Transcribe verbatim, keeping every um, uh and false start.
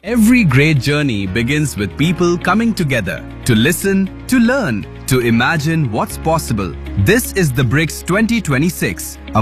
Every great journey begins with people coming together to listen, to learn, to imagine what's possible. This is the BRICS twenty twenty-six, a